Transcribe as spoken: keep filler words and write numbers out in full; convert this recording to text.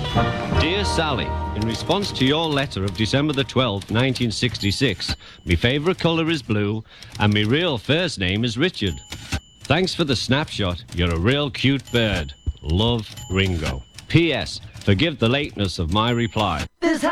Dear Sally, in response to your letter of December the twelfth, nineteen sixty-six, my favourite colour is blue and my real first name is Richard. Thanks for the snapshot. You're a real cute bird. Love, Ringo. P S. Forgive the lateness of my reply. This